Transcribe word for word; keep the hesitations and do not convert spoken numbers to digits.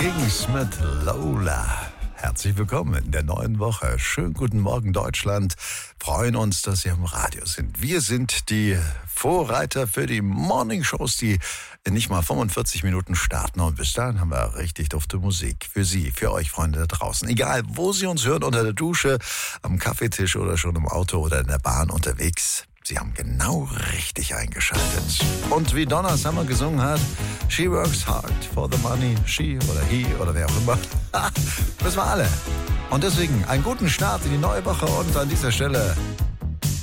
Kings mit Lola. Herzlich willkommen in der neuen Woche. Schönen guten Morgen, Deutschland. Freuen uns, dass Sie am Radio sind. Wir sind die Vorreiter für die Morning-Shows, die in nicht mal fünfundvierzig Minuten starten. Und bis dahin haben wir richtig dufte Musik für Sie, für euch Freunde da draußen. Egal, wo Sie uns hören, unter der Dusche, am Kaffeetisch oder schon im Auto oder in der Bahn unterwegs. Sie haben genau richtig eingeschaltet. Und wie Donna Summer gesungen hat, she works hard for the money, she oder he oder wer auch immer. Das war alle. Und deswegen einen guten Start in die neue Woche und an dieser Stelle